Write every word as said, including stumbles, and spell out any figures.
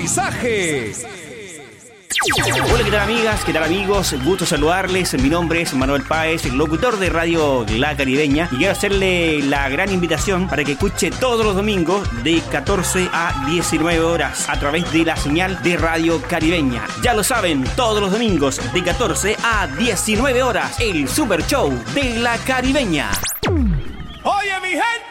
paisaje. Hola, ¿qué tal amigas? ¿Qué tal amigos? Gusto saludarles. Mi nombre es Manuel Páez, el locutor de Radio La Caribeña, y quiero hacerle la gran invitación para que escuche todos los domingos de catorce a diecinueve horas a través de la señal de Radio Caribeña. Ya lo saben, todos los domingos de catorce a diecinueve horas, el Super Show de La Caribeña.